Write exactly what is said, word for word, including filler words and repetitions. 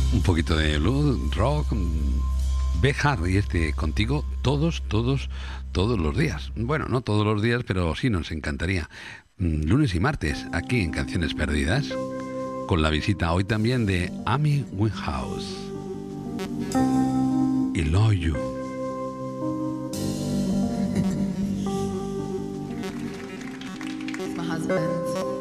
Un poquito de blues, rock, Be Harry, este contigo todos, todos, todos los días. Bueno, no todos los días, pero sí nos encantaría. Lunes y martes, aquí en Canciones Perdidas, con la visita hoy también de Amy Winehouse y Love You. My husband.